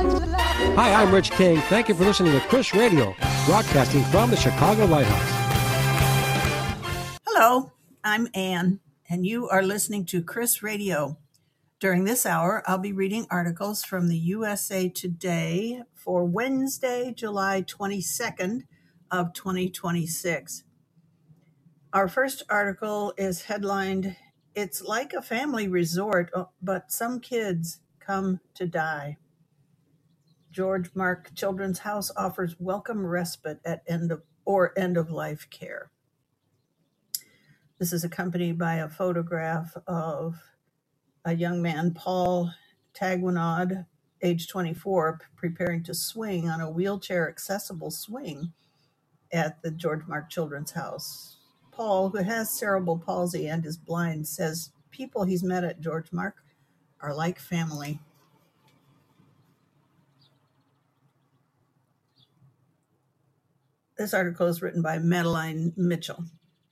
Hi, I'm Rich King. Thank you for listening to Chris Radio, broadcasting from the Chicago Lighthouse. Hello, I'm Ann, and you are listening to Chris Radio. During this hour, I'll be reading articles from the USA Today for Wednesday, July 22nd of 2026. Our first article is headlined, "It's like a family resort, but some kids come to die." George Mark Children's House offers welcome respite at end of life care. This is accompanied by a photograph of a young man, Paul Taguinod, age 24, preparing to swing on a wheelchair accessible swing at the George Mark Children's House. Paul, who has cerebral palsy and is blind, says people he's met at George Mark are like family. This article is written by Madeline Mitchell.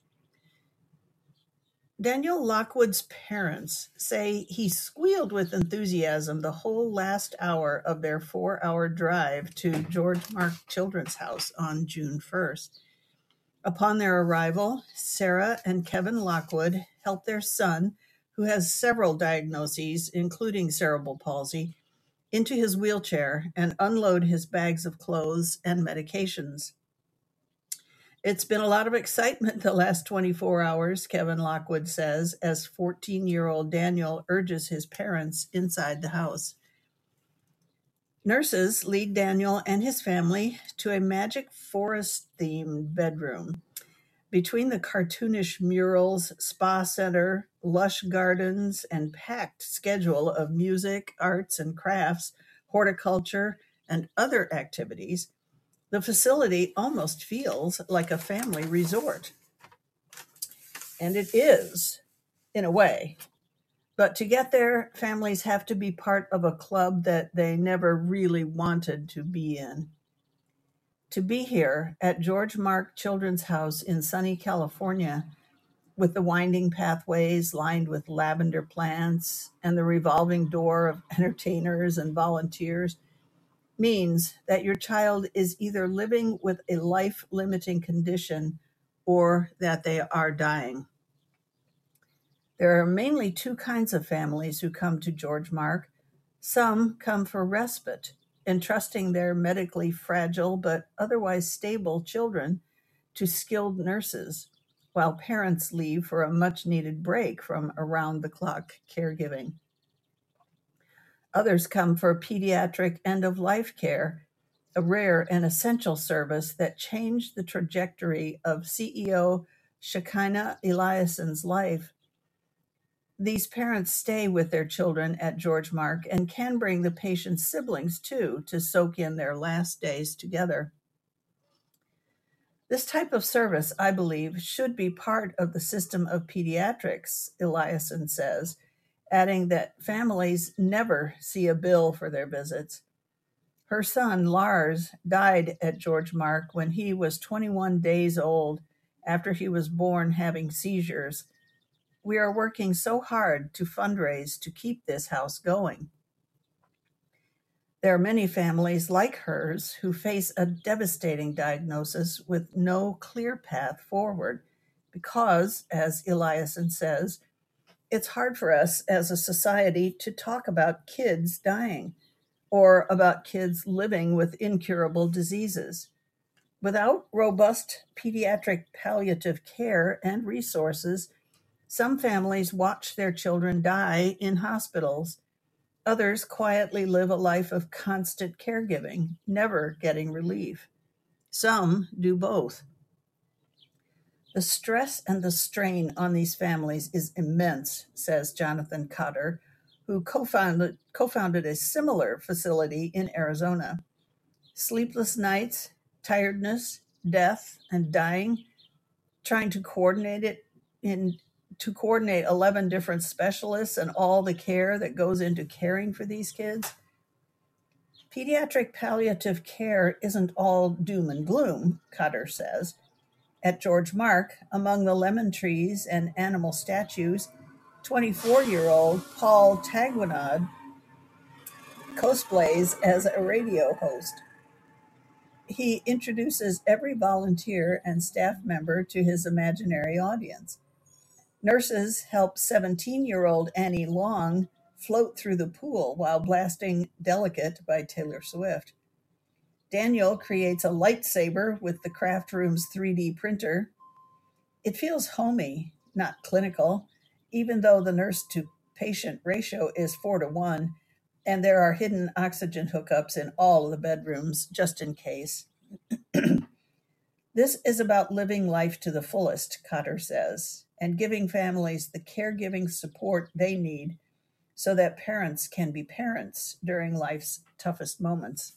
Daniel Lockwood's parents say he squealed with enthusiasm the whole last hour of their 4-hour drive to George Mark Children's House on June 1st. Upon their arrival, Sarah and Kevin Lockwood helped their son, who has several diagnoses, including cerebral palsy, into his wheelchair and unload his bags of clothes and medications. "It's been a lot of excitement the last 24 hours, Kevin Lockwood says, as 14-year-old Daniel urges his parents inside the house. Nurses lead Daniel and his family to a magic forest-themed bedroom. Between the cartoonish murals, spa center, lush gardens, and packed schedule of music, arts and crafts, horticulture, and other activities, the facility almost feels like a family resort." And it is, in a way. But to get there, families have to be part of a club that they never really wanted to be in. To be here at George Mark Children's House in sunny California, with the winding pathways lined with lavender plants and the revolving door of entertainers and volunteers, means that your child is either living with a life-limiting condition or that they are dying. There are mainly two kinds of families who come to George Mark. Some come for respite, entrusting their medically fragile but otherwise stable children to skilled nurses, while parents leave for a much-needed break from around-the-clock caregiving. Others come for pediatric end-of-life care, a rare and essential service that changed the trajectory of CEO Shekinah Eliason's life. These parents stay with their children at George Mark and can bring the patient's siblings too to soak in their last days together. This type of service, I believe, should be part of the system of pediatrics, Eliason says, adding that families never see a bill for their visits. Her son, Lars, died at George Mark when he was 21 days old after he was born having seizures. We are working so hard to fundraise to keep this house going. There are many families like hers who face a devastating diagnosis with no clear path forward because, as Eliason says, it's hard for us as a society to talk about kids dying or about kids living with incurable diseases. Without robust pediatric palliative care and resources, some families watch their children die in hospitals. Others quietly live a life of constant caregiving, never getting relief. Some do both. The stress and the strain on these families is immense, says Jonathan Cotter, who co-founded a similar facility in Arizona. Sleepless nights, tiredness, death, and dying, trying to coordinate 11 different specialists and all the care that goes into caring for these kids. Pediatric palliative care isn't all doom and gloom, Cotter says. At George Mark, among the lemon trees and animal statues, 24-year-old Paul Taguinod cosplays as a radio host. He introduces every volunteer and staff member to his imaginary audience. Nurses help 17-year-old Annie Long float through the pool while blasting Delicate by Taylor Swift. Daniel creates a lightsaber with the craft room's 3D printer. It feels homey, not clinical, even though the nurse to patient ratio is 4-to-1, and there are hidden oxygen hookups in all of the bedrooms just in case. This is about living life to the fullest, Cotter says, and giving families the caregiving support they need so that parents can be parents during life's toughest moments.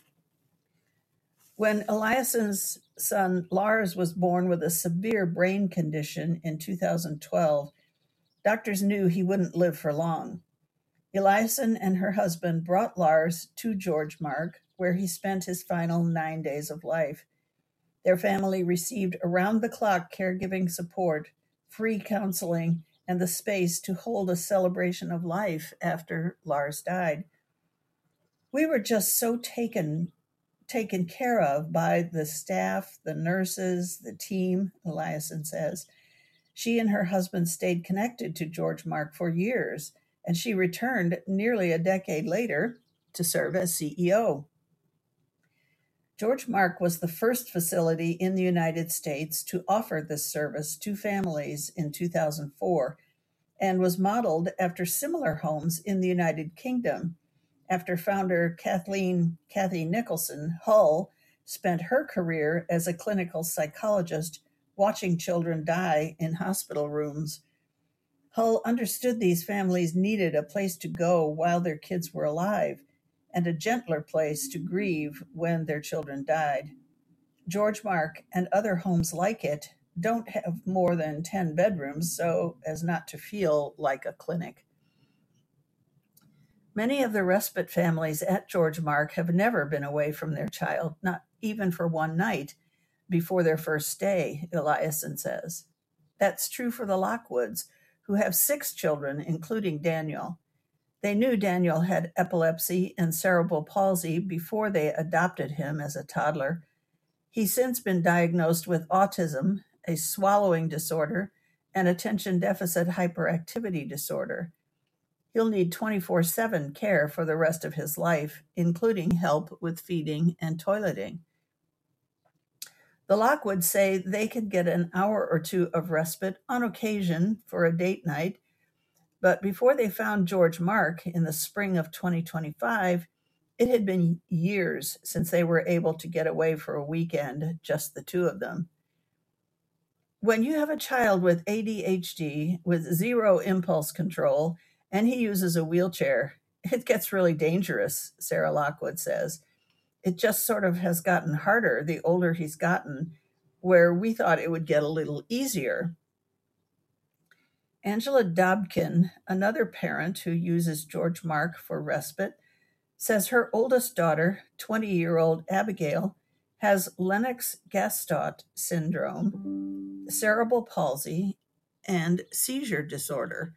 When Eliason's son Lars was born with a severe brain condition in 2012, doctors knew he wouldn't live for long. Eliason and her husband brought Lars to George Mark, where he spent his final 9 days of life. Their family received around-the-clock caregiving support, free counseling, and the space to hold a celebration of life after Lars died. We were just so taken care of by the staff, the nurses, the team, Eliason says. She and her husband stayed connected to George Mark for years, and she returned nearly a decade later to serve as CEO. George Mark was the first facility in the United States to offer this service to families in 2004 and was modeled after similar homes in the United Kingdom, after founder Kathy Nicholson Hull spent her career as a clinical psychologist watching children die in hospital rooms. Hull understood these families needed a place to go while their kids were alive and a gentler place to grieve when their children died. George Mark and other homes like it don't have more than 10 bedrooms so as not to feel like a clinic. Many of the respite families at George Mark have never been away from their child, not even for one night before their first stay, Eliason says. That's true for the Lockwoods, who have 6 children, including Daniel. They knew Daniel had epilepsy and cerebral palsy before they adopted him as a toddler. He's since been diagnosed with autism, a swallowing disorder, and attention deficit hyperactivity disorder. He'll need 24/7 care for the rest of his life, including help with feeding and toileting. The Lockwoods say they could get an hour or 2 of respite on occasion for a date night, but before they found George Mark in the spring of 2025, it had been years since they were able to get away for a weekend, just the 2 of them. When you have a child with ADHD with 0 impulse control and he uses a wheelchair, it gets really dangerous, Sarah Lockwood says. It just sort of has gotten harder the older he's gotten, where we thought it would get a little easier. Angela Dobkin, another parent who uses George Mark for respite, says her oldest daughter, 20-year-old Abigail, has Lennox-Gastaut syndrome, cerebral palsy, and seizure disorder.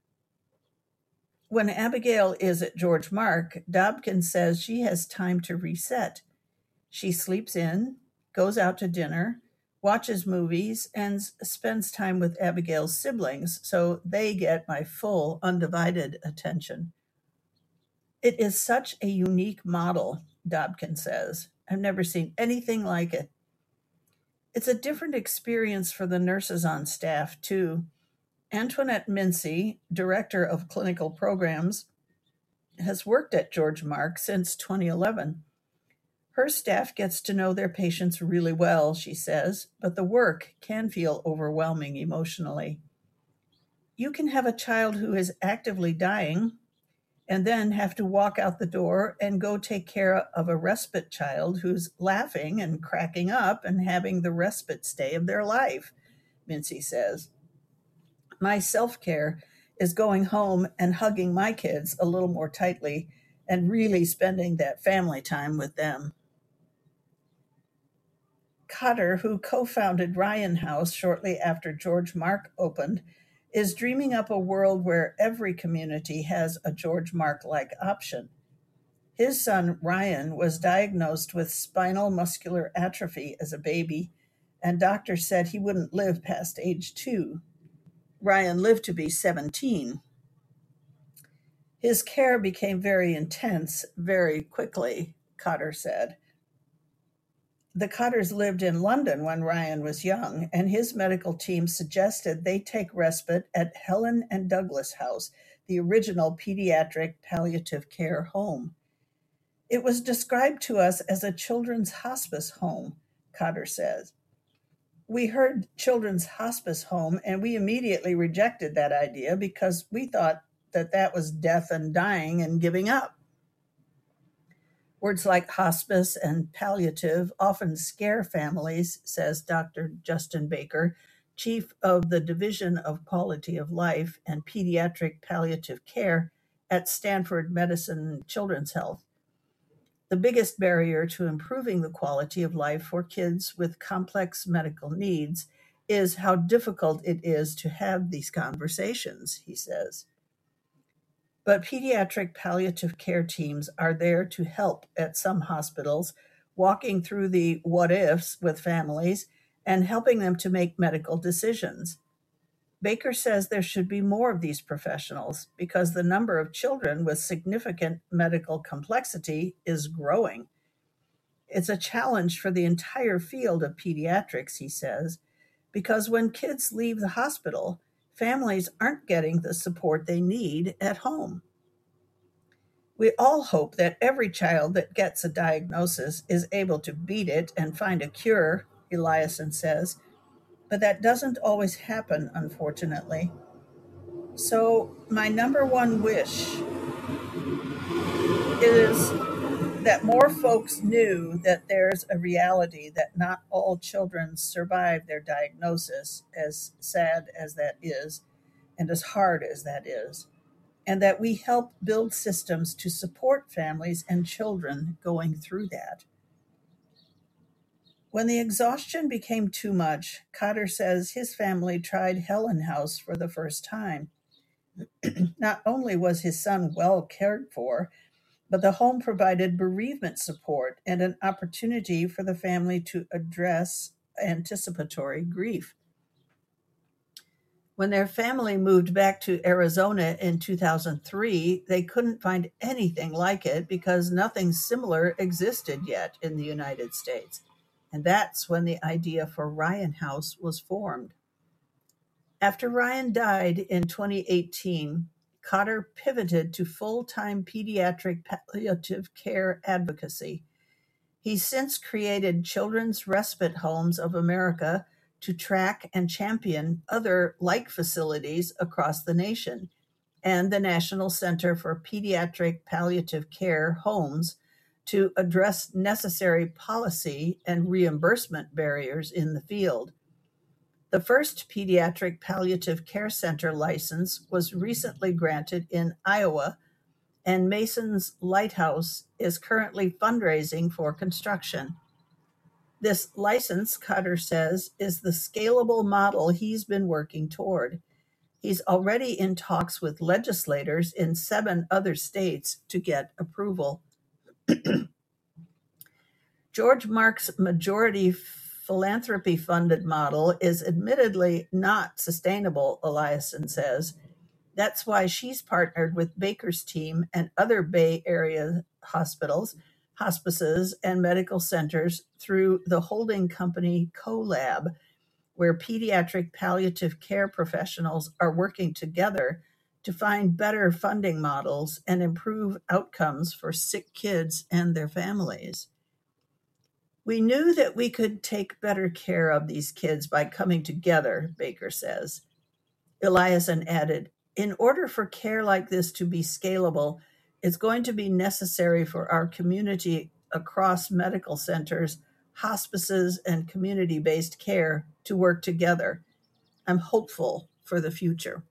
When Abigail is at George Mark, Dobkin says she has time to reset. She sleeps in, goes out to dinner, watches movies, and spends time with Abigail's siblings, so they get my full, undivided attention. It is such a unique model, Dobkin says. I've never seen anything like it. It's a different experience for the nurses on staff, too. Antoinette Mincy, Director of Clinical Programs, has worked at George Mark since 2011. Her staff gets to know their patients really well, she says, but the work can feel overwhelming emotionally. You can have a child who is actively dying and then have to walk out the door and go take care of a respite child who's laughing and cracking up and having the respite stay of their life, Mincy says. My self-care is going home and hugging my kids a little more tightly and really spending that family time with them. Cotter, who co-founded Ryan House shortly after George Mark opened, is dreaming up a world where every community has a George Mark-like option. His son, Ryan, was diagnosed with spinal muscular atrophy as a baby, and doctors said he wouldn't live past age 2. Ryan lived to be 17. His care became very intense very quickly, Cotter said. The Cotters lived in London when Ryan was young, and his medical team suggested they take respite at Helen and Douglas House, the original pediatric palliative care home. It was described to us as a children's hospice home, Cotter says. We heard children's hospice home, and we immediately rejected that idea because we thought that was death and dying and giving up. Words like hospice and palliative often scare families, says Dr. Justin Baker, chief of the Division of Quality of Life and Pediatric Palliative Care at Stanford Medicine Children's Health. The biggest barrier to improving the quality of life for kids with complex medical needs is how difficult it is to have these conversations, he says. But pediatric palliative care teams are there to help at some hospitals, walking through the what ifs with families and helping them to make medical decisions. Baker says there should be more of these professionals because the number of children with significant medical complexity is growing. It's a challenge for the entire field of pediatrics, he says, because when kids leave the hospital, families aren't getting the support they need at home. We all hope that every child that gets a diagnosis is able to beat it and find a cure, Eliason says, but that doesn't always happen, unfortunately. So my number one wish is that more folks knew that there's a reality that not all children survive their diagnosis, as sad as that is, and as hard as that is, and that we help build systems to support families and children going through that. When the exhaustion became too much, Cotter says his family tried Helen House for the first time. Not only was his son well cared for, but the home provided bereavement support and an opportunity for the family to address anticipatory grief. When their family moved back to Arizona in 2003, they couldn't find anything like it because nothing similar existed yet in the United States. And that's when the idea for Ryan House was formed. After Ryan died in 2018, Cotter pivoted to full-time pediatric palliative care advocacy. He's since created Children's Respite Homes of America to track and champion other like facilities across the nation, and the National Center for Pediatric Palliative Care Homes to address necessary policy and reimbursement barriers in the field. The first pediatric palliative care center license was recently granted in Iowa, and Mason's Lighthouse is currently fundraising for construction. This license, Cotter says, is the scalable model he's been working toward. He's already in talks with legislators in 7 other states to get approval. George Mark's majority philanthropy-funded model is admittedly not sustainable, Eliason says. That's why she's partnered with Baker's team and other Bay Area hospitals, hospices, and medical centers through the holding company CoLab, where pediatric palliative care professionals are working together to find better funding models and improve outcomes for sick kids and their families. We knew that we could take better care of these kids by coming together, Baker says. Eliason added, in order for care like this to be scalable, it's going to be necessary for our community across medical centers, hospices, and community-based care to work together. I'm hopeful for the future.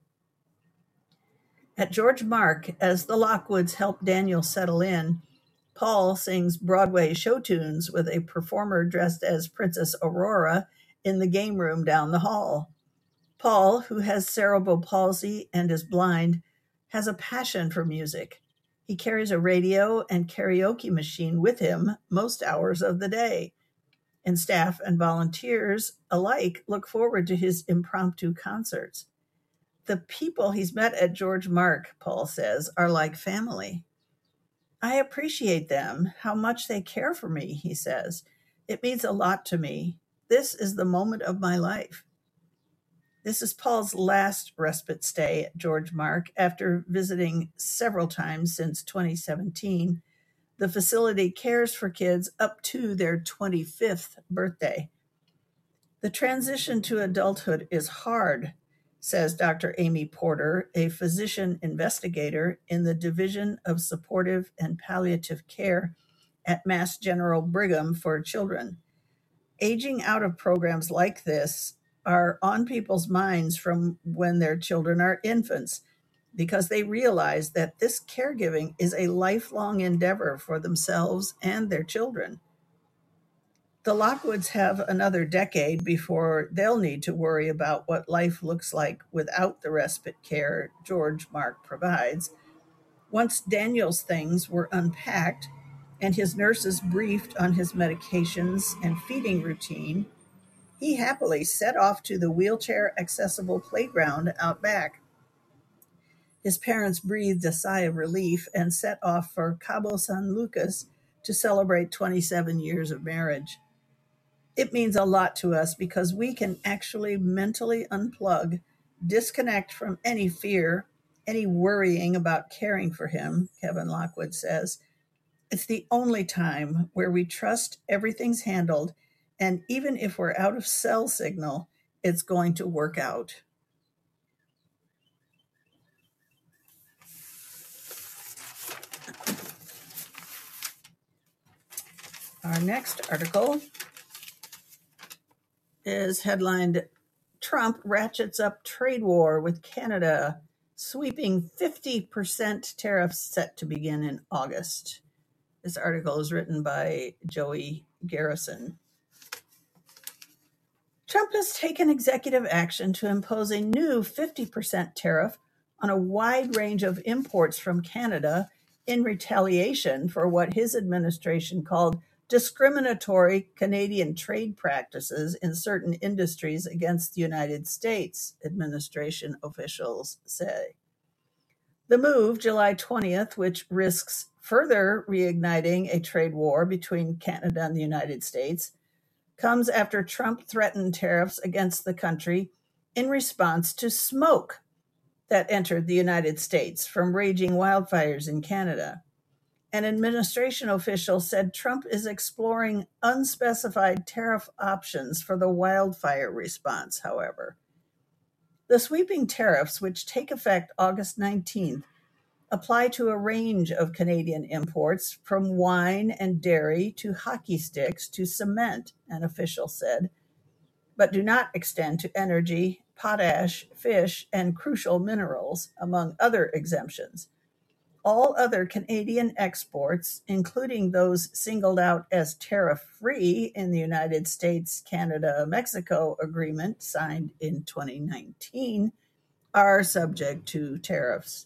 At George Mark, as the Lockwoods help Daniel settle in, Paul sings Broadway show tunes with a performer dressed as Princess Aurora in the game room down the hall. Paul, who has cerebral palsy and is blind, has a passion for music. He carries a radio and karaoke machine with him most hours of the day, and staff and volunteers alike look forward to his impromptu concerts. The people he's met at George Mark, Paul says, are like family. I appreciate them, how much they care for me, he says. It means a lot to me. This is the moment of my life. This is Paul's last respite stay at George Mark after visiting several times since 2017. The facility cares for kids up to their 25th birthday. The transition to adulthood is hard, says Dr. Amy Porter, a physician investigator in the Division of Supportive and Palliative Care at Mass General Brigham for Children. Aging out of programs like this are on people's minds from when their children are infants, because they realize that this caregiving is a lifelong endeavor for themselves and their children. The Lockwoods have another decade before they'll need to worry about what life looks like without the respite care George Mark provides. Once Daniel's things were unpacked and his nurses briefed on his medications and feeding routine, he happily set off to the wheelchair-accessible playground out back. His parents breathed a sigh of relief and set off for Cabo San Lucas to celebrate 27 years of marriage. It means a lot to us because we can actually mentally unplug, disconnect from any fear, any worrying about caring for him, Kevin Lockwood says. It's the only time where we trust everything's handled, and even if we're out of cell signal, it's going to work out. Our next article is headlined, Trump ratchets up trade war with Canada, sweeping 50% tariffs set to begin in August. This article is written by Joey Garrison. Trump has taken executive action to impose a new 50% tariff on a wide range of imports from Canada in retaliation for what his administration called discriminatory Canadian trade practices in certain industries against the United States, administration officials say. The move, July 20th, which risks further reigniting a trade war between Canada and the United States, comes after Trump threatened tariffs against the country in response to smoke that entered the United States from raging wildfires in Canada. An administration official said Trump is exploring unspecified tariff options for the wildfire response, however. The sweeping tariffs, which take effect August 19th, apply to a range of Canadian imports, from wine and dairy to hockey sticks to cement, an official said, but do not extend to energy, potash, fish, and crucial minerals, among other exemptions. All other Canadian exports, including those singled out as tariff-free in the United States-Canada-Mexico agreement signed in 2019, are subject to tariffs.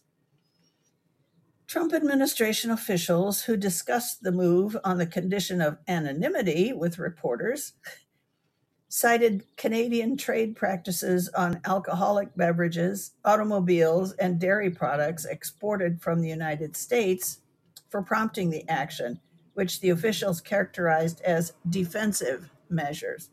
Trump administration officials who discussed the move on the condition of anonymity with reporters cited Canadian trade practices on alcoholic beverages, automobiles, and dairy products exported from the United States for prompting the action, which the officials characterized as defensive measures.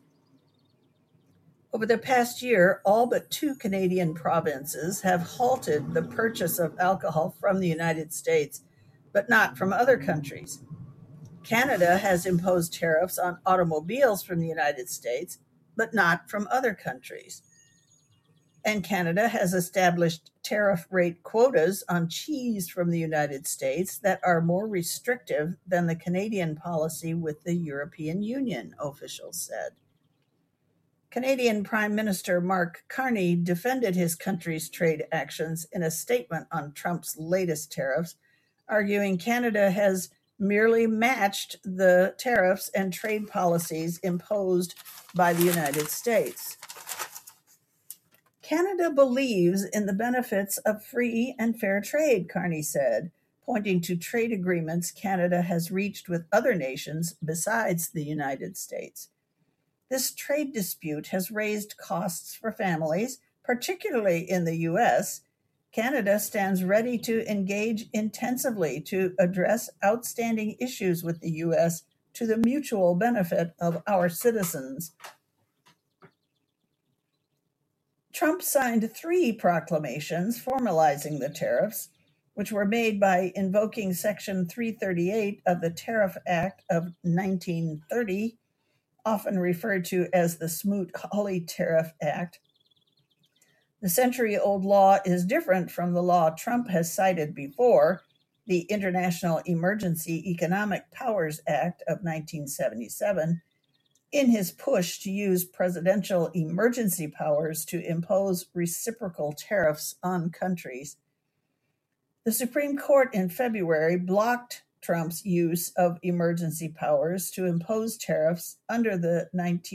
Over the past year, all but 2 Canadian provinces have halted the purchase of alcohol from the United States, but not from other countries. Canada has imposed tariffs on automobiles from the United States, but not from other countries. And Canada has established tariff rate quotas on cheese from the United States that are more restrictive than the Canadian policy with the European Union, officials said. Canadian Prime Minister Mark Carney defended his country's trade actions in a statement on Trump's latest tariffs, arguing Canada has merely matched the tariffs and trade policies imposed by the United States. Canada believes in the benefits of free and fair trade, Carney said, pointing to trade agreements Canada has reached with other nations besides the United States. This trade dispute has raised costs for families, particularly in the U.S. Canada stands ready to engage intensively to address outstanding issues with the U.S. to the mutual benefit of our citizens. Trump signed 3 proclamations formalizing the tariffs, which were made by invoking Section 338 of the Tariff Act of 1930, often referred to as the Smoot-Hawley Tariff Act. The century-old law is different from the law Trump has cited before, the International Emergency Economic Powers Act of 1977, in his push to use presidential emergency powers to impose reciprocal tariffs on countries. The Supreme Court in February blocked Trump's use of emergency powers to impose tariffs under the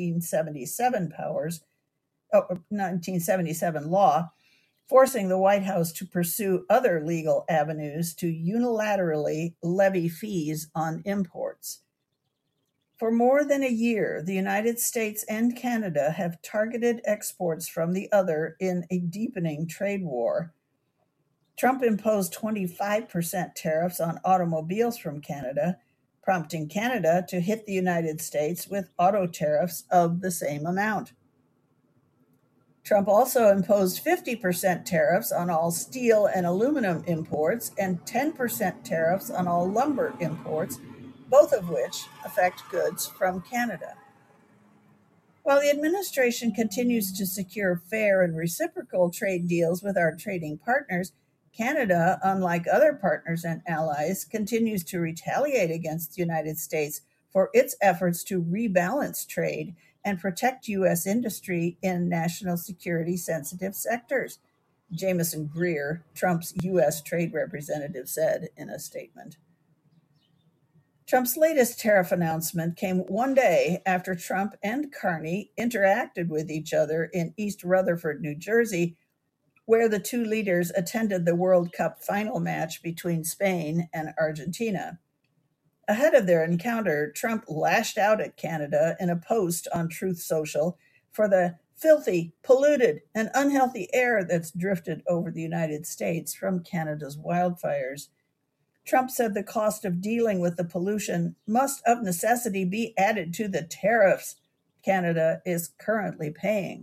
1977 law, forcing the White House to pursue other legal avenues to unilaterally levy fees on imports. For more than a year, the United States and Canada have targeted exports from the other in a deepening trade war. Trump imposed 25% tariffs on automobiles from Canada, prompting Canada to hit the United States with auto tariffs of the same amount. Trump also imposed 50% tariffs on all steel and aluminum imports and 10% tariffs on all lumber imports, both of which affect goods from Canada. While the administration continues to secure fair and reciprocal trade deals with our trading partners, Canada, unlike other partners and allies, continues to retaliate against the United States for its efforts to rebalance trade and protect U.S. industry in national security sensitive sectors, Jamieson Greer, Trump's U.S. trade representative, said in a statement. Trump's latest tariff announcement came one day after Trump and Carney interacted with each other in East Rutherford, New Jersey, where the 2 leaders attended the World Cup final match between Spain and Argentina. Ahead of their encounter, Trump lashed out at Canada in a post on Truth Social for the filthy, polluted, and unhealthy air that's drifted over the United States from Canada's wildfires. Trump said the cost of dealing with the pollution must of necessity be added to the tariffs Canada is currently paying.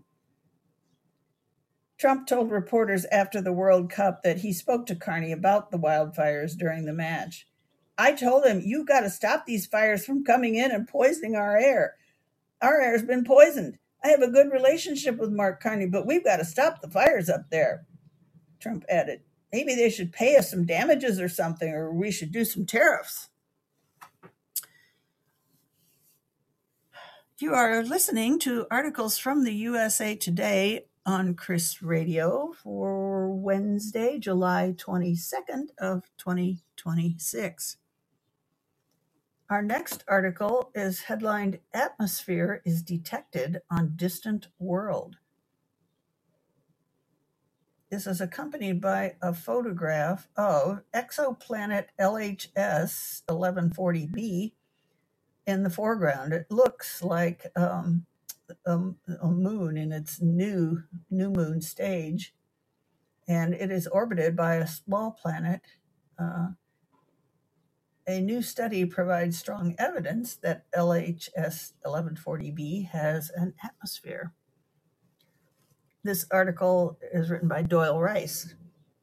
Trump told reporters after the World Cup that he spoke to Carney about the wildfires during the match. I told him, "You've got to stop these fires from coming in and poisoning our air. Our air's been poisoned. I have a good relationship with Mark Carney, but we've got to stop the fires up there." Trump added, "Maybe they should pay us some damages or something, or we should do some tariffs." You are listening to articles from the USA Today on Chris Radio for Wednesday, July 22nd of 2026. Our next article is headlined, "Atmosphere is Detected on Distant World." This is accompanied by a photograph of exoplanet LHS 1140b in the foreground. It looks like a moon in its new moon stage, and it is orbited by a small planet. A new study provides strong evidence that LHS 1140b has an atmosphere. This article is written by Doyle Rice.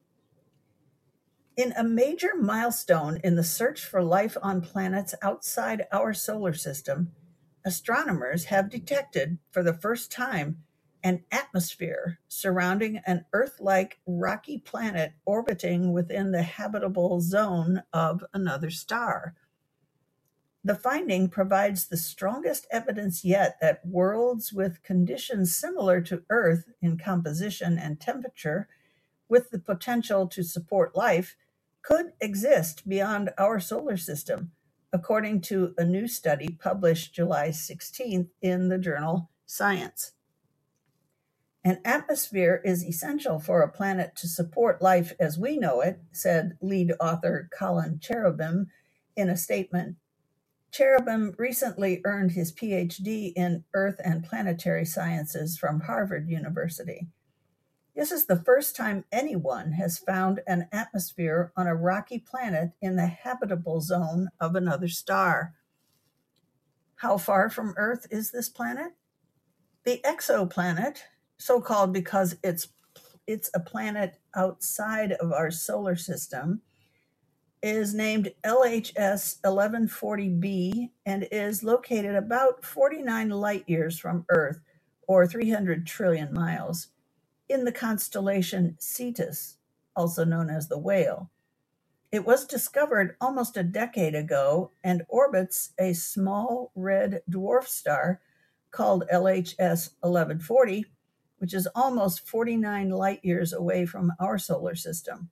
In a major milestone in the search for life on planets outside our solar system, astronomers have detected for the first time an atmosphere surrounding an Earth-like rocky planet orbiting within the habitable zone of another star. The finding provides the strongest evidence yet that worlds with conditions similar to Earth in composition and temperature, with the potential to support life, could exist beyond our solar system, according to a new study published July 16th in the journal Science. An atmosphere is essential for a planet to support life as we know it, said lead author Colin Cherubim in a statement. Cherubim recently earned his PhD in Earth and Planetary Sciences from Harvard University. This is the first time anyone has found an atmosphere on a rocky planet in the habitable zone of another star. How far from Earth is this planet? The exoplanet, so called because it's a planet outside of our solar system, is named LHS 1140b and is located about 49 light years from Earth, or 300 trillion miles, in the constellation Cetus, also known as the Whale. It was discovered almost a decade ago and orbits a small red dwarf star called LHS 1140, which is almost 49 light years away from our solar system.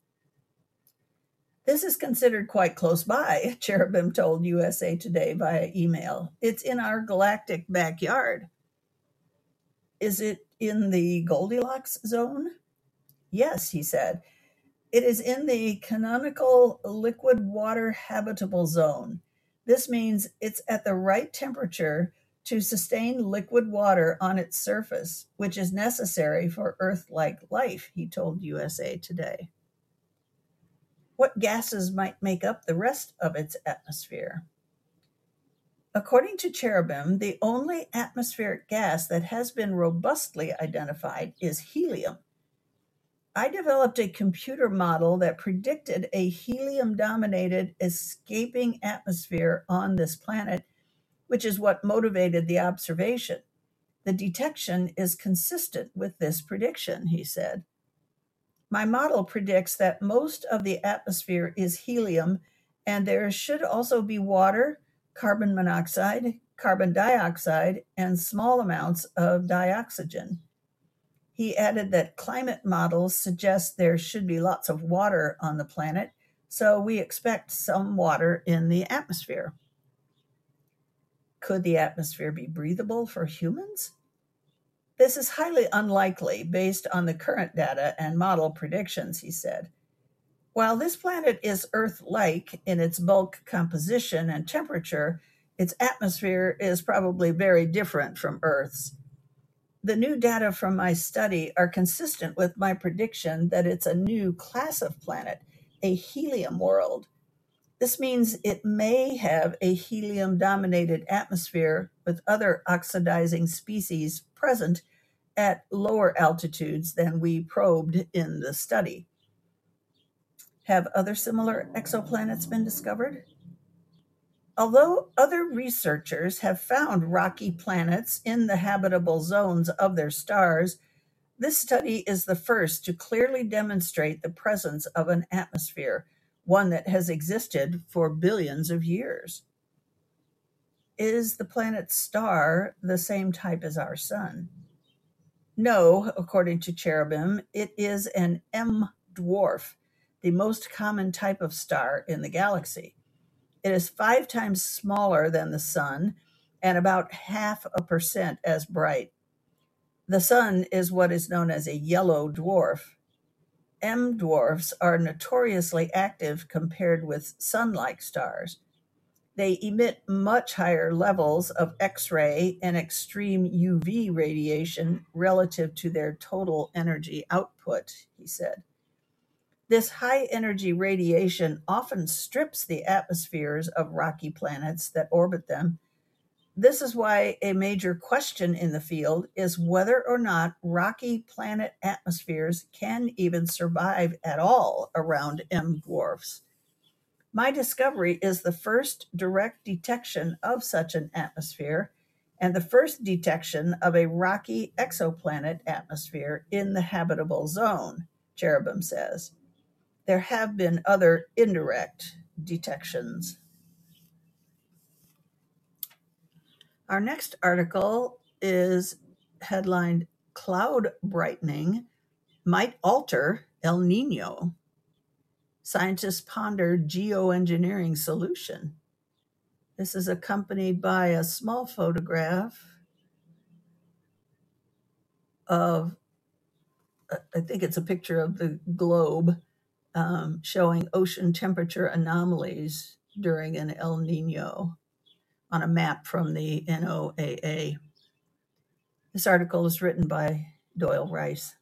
This is considered quite close by, Cherubim told USA Today via email. It's in our galactic backyard. Is it in the Goldilocks zone? Yes, he said. It is in the canonical liquid water habitable zone. This means it's at the right temperature to sustain liquid water on its surface, which is necessary for Earth-like life, he told USA Today. What gases might make up the rest of its atmosphere? According to Cherubim, the only atmospheric gas that has been robustly identified is helium. I developed a computer model that predicted a helium-dominated escaping atmosphere on this planet, which is what motivated the observation. The detection is consistent with this prediction, he said. My model predicts that most of the atmosphere is helium, and there should also be water, carbon monoxide, carbon dioxide, and small amounts of dioxygen. He added that climate models suggest there should be lots of water on the planet, so we expect some water in the atmosphere. Could the atmosphere be breathable for humans? This is highly unlikely based on the current data and model predictions, he said. While this planet is Earth-like in its bulk composition and temperature, its atmosphere is probably very different from Earth's. The new data from my study are consistent with my prediction that it's a new class of planet, a helium world. This means it may have a helium-dominated atmosphere with other oxidizing species present at lower altitudes than we probed in the study. Have other similar exoplanets been discovered? Although other researchers have found rocky planets in the habitable zones of their stars, this study is the first to clearly demonstrate the presence of an atmosphere, one that has existed for billions of years. Is the planet's star the same type as our sun? No, according to Cherubim, it is an M dwarf, the most common type of star in the galaxy. It is 5 times smaller than the sun and about 0.5% as bright. The sun is what is known as a yellow dwarf. M dwarfs are notoriously active compared with sun-like stars. They emit much higher levels of X-ray and extreme UV radiation relative to their total energy output, he said. This high-energy radiation often strips the atmospheres of rocky planets that orbit them. This is why a major question in the field is whether or not rocky planet atmospheres can even survive at all around M dwarfs. My discovery is the first direct detection of such an atmosphere and the first detection of a rocky exoplanet atmosphere in the habitable zone, Cherubim says. There have been other indirect detections. Our next article is headlined Cloud Brightening Might Alter El Nino. Scientists ponder geoengineering solution. This is accompanied by a small photograph of, I think it's a picture of the globe showing ocean temperature anomalies during an El Nino on a map from the NOAA. This article was written by Doyle Rice.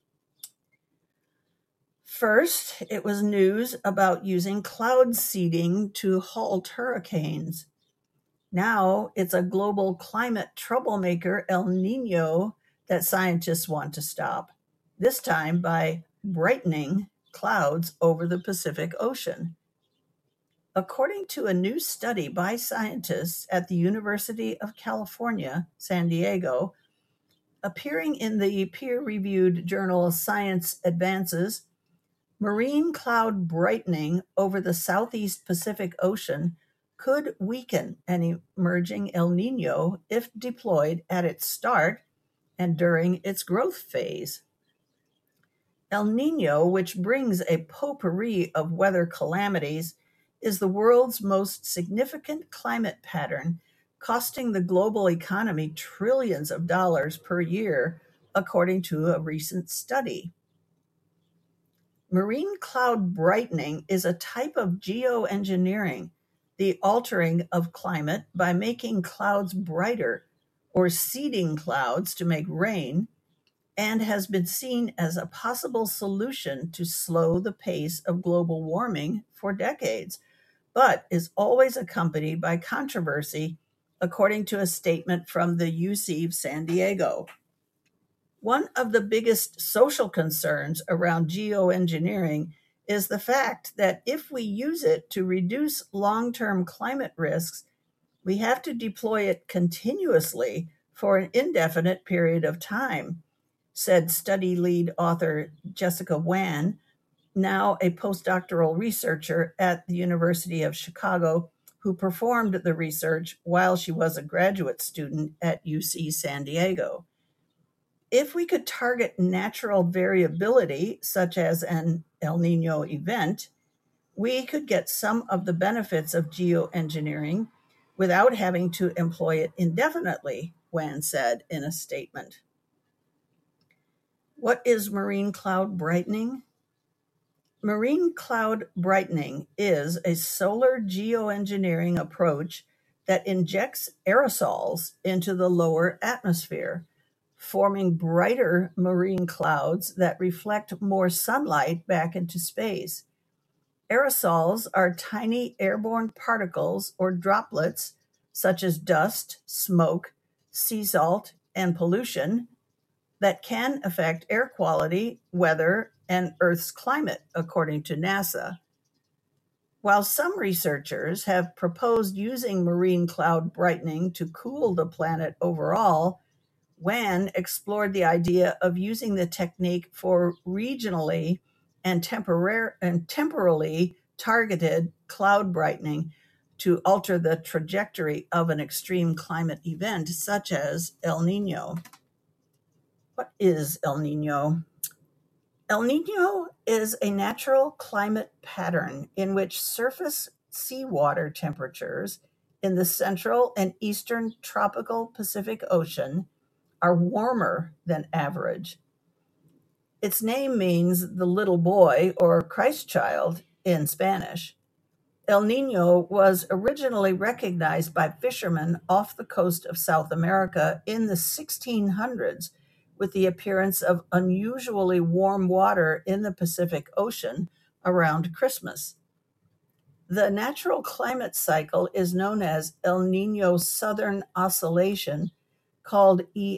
First, it was news about using cloud seeding to halt hurricanes. Now it's a global climate troublemaker, El Nino, that scientists want to stop, this time by brightening clouds over the Pacific Ocean. According to a new study by scientists at the University of California, San Diego, appearing in the peer-reviewed journal Science Advances, marine cloud brightening over the Southeast Pacific Ocean could weaken an emerging El Nino if deployed at its start and during its growth phase. El Nino, which brings a potpourri of weather calamities, is the world's most significant climate pattern, costing the global economy trillions of dollars per year, according to a recent study. Marine cloud brightening is a type of geoengineering, the altering of climate by making clouds brighter or seeding clouds to make rain, and has been seen as a possible solution to slow the pace of global warming for decades, but is always accompanied by controversy, according to a statement from the UC San Diego. One of the biggest social concerns around geoengineering is the fact that if we use it to reduce long-term climate risks, we have to deploy it continuously for an indefinite period of time, said study lead author Jessica Wan, now a postdoctoral researcher at the University of Chicago, who performed the research while she was a graduate student at UC San Diego. If we could target natural variability, such as an El Nino event, we could get some of the benefits of geoengineering without having to employ it indefinitely, Wan said in a statement. What is marine cloud brightening? Marine cloud brightening is a solar geoengineering approach that injects aerosols into the lower atmosphere, forming brighter marine clouds that reflect more sunlight back into space. Aerosols are tiny airborne particles or droplets, such as dust, smoke, sea salt, and pollution, that can affect air quality, weather, and Earth's climate, according to NASA. While some researchers have proposed using marine cloud brightening to cool the planet overall, Wan explored the idea of using the technique for regionally and temporally targeted cloud brightening to alter the trajectory of an extreme climate event such as El Nino. What is El Nino? El Nino is a natural climate pattern in which surface seawater temperatures in the central and eastern tropical Pacific Ocean are warmer than average. Its name means the little boy or Christ child in Spanish. El Nino was originally recognized by fishermen off the coast of South America in the 1600s with the appearance of unusually warm water in the Pacific Ocean around Christmas. The natural climate cycle is known as El Nino Southern Oscillation, called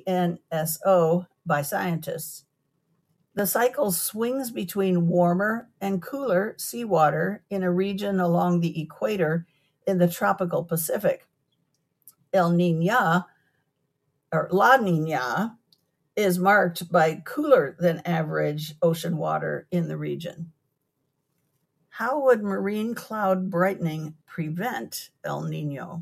ENSO by scientists. The cycle swings between warmer and cooler seawater in a region along the equator in the tropical Pacific. El Niño, or La Niña, is marked by cooler than average ocean water in the region. How would marine cloud brightening prevent El Nino?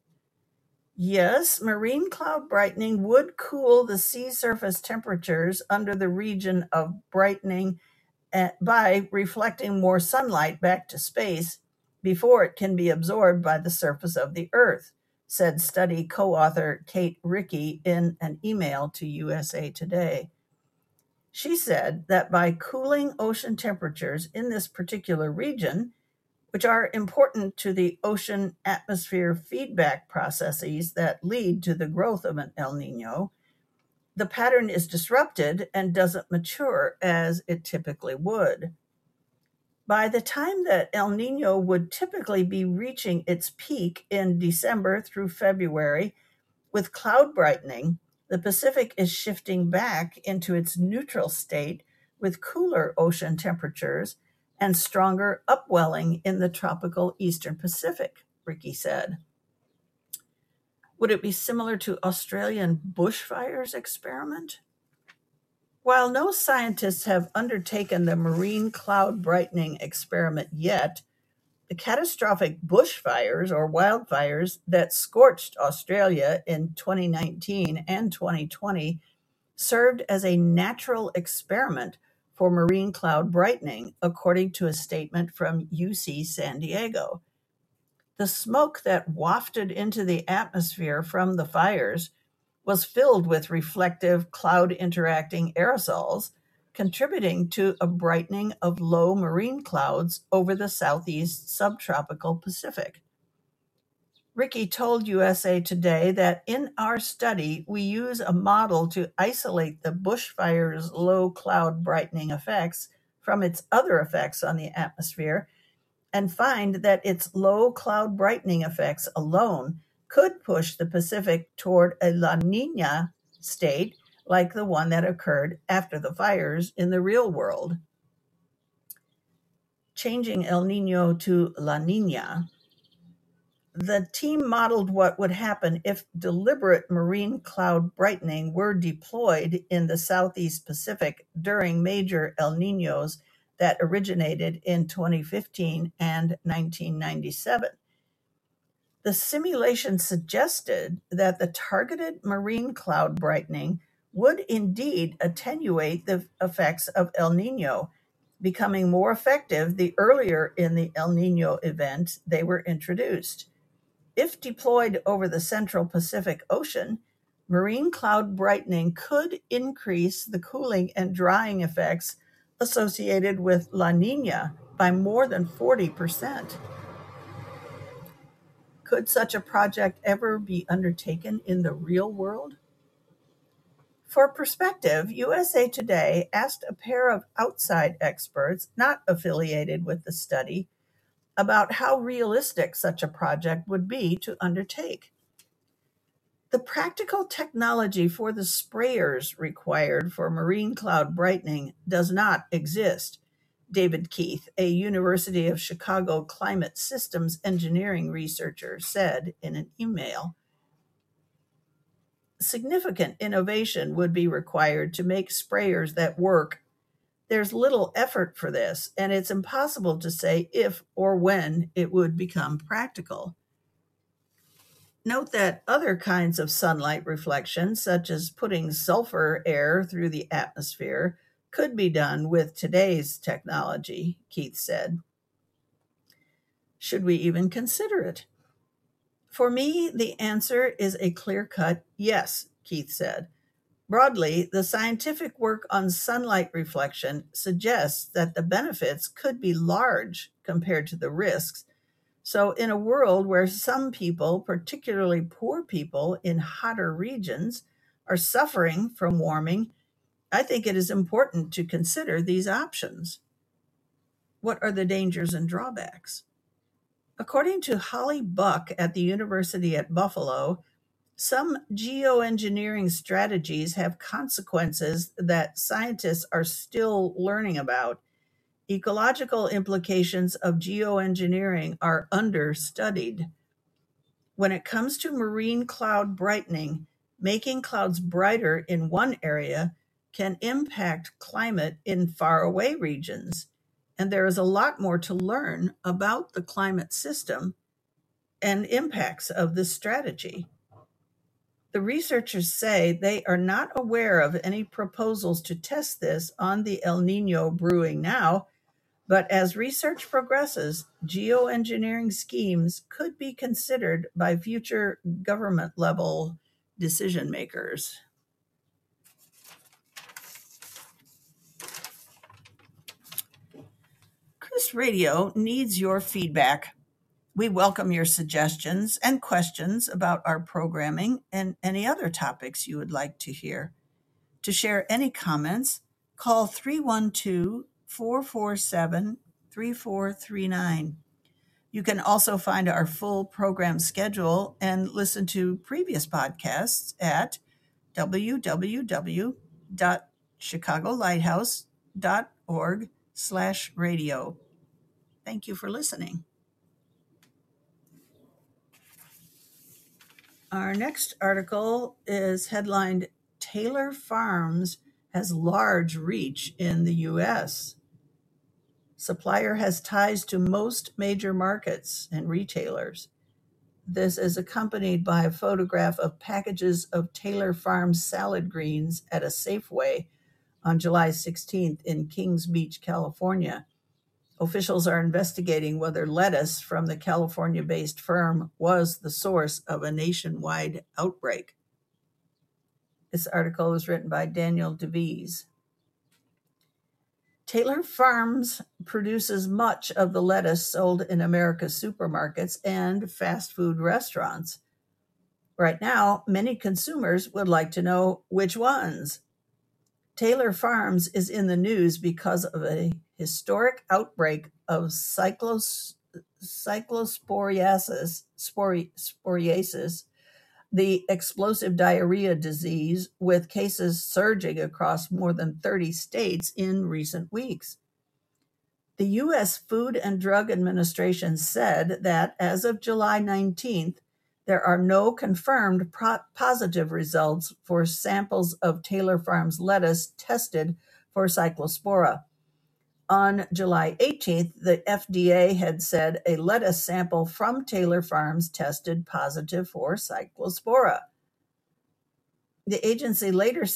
Yes, marine cloud brightening would cool the sea surface temperatures under the region of brightening by reflecting more sunlight back to space before it can be absorbed by the surface of the Earth, said study co-author Kate Rickey in an email to USA Today. She said that by cooling ocean temperatures in this particular region, which are important to the ocean atmosphere feedback processes that lead to the growth of an El Nino, the pattern is disrupted and doesn't mature as it typically would. By the time that El Nino would typically be reaching its peak in December through February, with cloud brightening, the Pacific is shifting back into its neutral state with cooler ocean temperatures and stronger upwelling in the tropical eastern Pacific, Ricky said. Would it be similar to Australian bushfires experiment? While no scientists have undertaken the marine cloud brightening experiment yet, the catastrophic bushfires or wildfires that scorched Australia in 2019 and 2020 served as a natural experiment for marine cloud brightening, according to a statement from UC San Diego. The smoke that wafted into the atmosphere from the fires was filled with reflective cloud interacting aerosols, contributing to a brightening of low marine clouds over the southeast subtropical Pacific. Ricky told USA Today that in our study, we use a model to isolate the bushfire's low cloud brightening effects from its other effects on the atmosphere and find that its low cloud brightening effects alone could push the Pacific toward a La Nina state like the one that occurred after the fires in the real world. Changing El Nino to La Nina, the team modeled what would happen if deliberate marine cloud brightening were deployed in the Southeast Pacific during major El Ninos that originated in 2015 and 1997. The simulation suggested that the targeted marine cloud brightening would indeed attenuate the effects of El Nino, becoming more effective the earlier in the El Nino event they were introduced. If deployed over the central Pacific Ocean, marine cloud brightening could increase the cooling and drying effects associated with La Nina by more than 40%. Could such a project ever be undertaken in the real world? For perspective, USA Today asked a pair of outside experts not affiliated with the study about how realistic such a project would be to undertake. The practical technology for the sprayers required for marine cloud brightening does not exist, David Keith, a University of Chicago climate systems engineering researcher, said in an email. Significant innovation would be required to make sprayers that work. There's little effort for this, and it's impossible to say if or when it would become practical. Note that other kinds of sunlight reflection, such as putting sulfur air through the atmosphere, could be done with today's technology, Keith said. Should we even consider it? For me, the answer is a clear-cut yes, Keith said. Broadly, the scientific work on sunlight reflection suggests that the benefits could be large compared to the risks. So in a world where some people, particularly poor people in hotter regions, are suffering from warming, I think it is important to consider these options. What are the dangers and drawbacks? According to Holly Buck at the University at Buffalo, some geoengineering strategies have consequences that scientists are still learning about. Ecological implications of geoengineering are understudied. When it comes to marine cloud brightening, making clouds brighter in one area can impact climate in faraway regions, and there is a lot more to learn about the climate system and impacts of this strategy. The researchers say they are not aware of any proposals to test this on the El Nino brewing now, but as research progresses, geoengineering schemes could be considered by future government-level decision makers. Harvest Radio needs your feedback. We welcome your suggestions and questions about our programming and any other topics you would like to hear. To share any comments, call 312-447-3439. You can also find our full program schedule and listen to previous podcasts at www.chicagolighthouse.org/radio. Thank you for listening. Our next article is headlined, Taylor Farms has large reach in the U.S. Supplier has ties to most major markets and retailers. This is accompanied by a photograph of packages of Taylor Farms salad greens at a Safeway on July 16th in Kings Beach, California. Officials are investigating whether lettuce from the California-based firm was the source of a nationwide outbreak. This article was written by Daniel DeVries. Taylor Farms produces much of the lettuce sold in America's supermarkets and fast food restaurants. Right now, many consumers would like to know which ones. Taylor Farms is in the news because of a historic outbreak of cyclosporiasis, the explosive diarrhea disease, with cases surging across more than 30 states in recent weeks. The U.S. Food and Drug Administration said that as of July 19th, there are no confirmed positive results for samples of Taylor Farms lettuce tested for Cyclospora. On July 18th, the FDA had said a lettuce sample from Taylor Farms tested positive for Cyclospora. The agency later